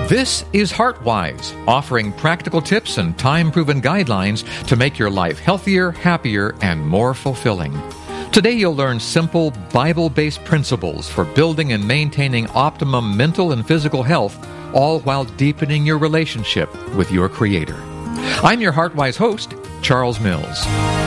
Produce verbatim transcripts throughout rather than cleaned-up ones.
This is HeartWise, offering practical tips and time-proven guidelines to make your life healthier, happier, and more fulfilling. Today you'll learn simple, Bible-based principles for building and maintaining optimum mental and physical health, all while deepening your relationship with your Creator. I'm your HeartWise host, Charles Mills.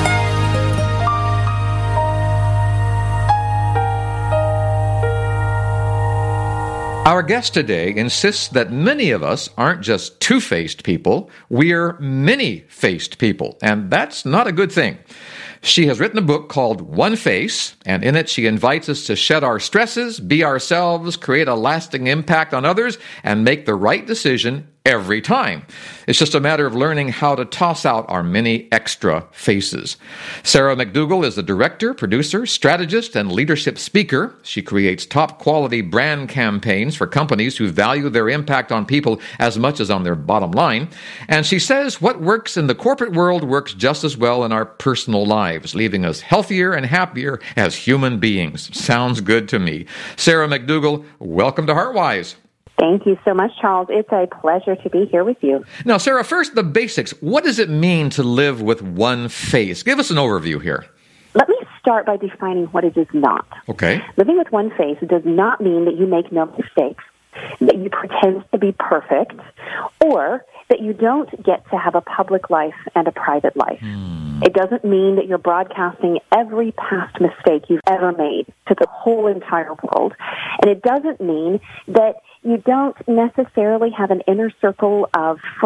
Our guest today insists that many of us aren't just two-faced people, we're many-faced people, and that's not a good thing. She has written a book called One Face, and in it she invites us to shed our stresses, be ourselves, create a lasting impact on others, and make the right decision every time. It's just a matter of learning how to toss out our many extra faces. Sarah McDougall is the director, producer, strategist, and leadership speaker. She creates top-quality brand campaigns for companies who value their impact on people as much as on their bottom line. And she says what works in the corporate world works just as well in our personal lives, leaving us healthier and happier as human beings. Sounds good to me. Sarah McDougall, welcome to HeartWise. Thank you so much, Charles. It's a pleasure to be here with you. Now, Sarah, first, the basics. What does it mean to live with one face? Give us an overview here. Let me start by defining what it is not. Okay. Living with one face does not mean that you make no mistakes, that you pretend to be perfect, or that you don't get to have a public life and a private life. Hmm. It doesn't mean that you're broadcasting every past mistake you've ever made to the whole entire world. And it doesn't mean that you don't necessarily have an inner circle of